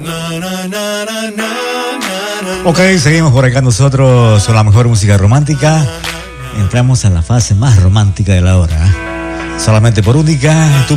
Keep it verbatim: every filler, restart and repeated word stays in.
Ok, seguimos por acá nosotros con la mejor música romántica. Entramos a la fase más romántica de la hora. Solamente por Única, tu